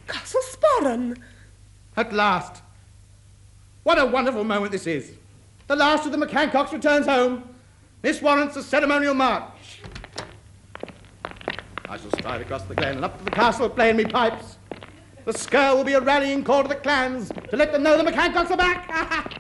Castle Sporran. At last. What a wonderful moment this is. The last of the McCancocks returns home. This warrants a ceremonial march. I shall stride across the glen and up to the castle playing me pipes. The skirl will be a rallying call to the clans to let them know the McCancocks are back.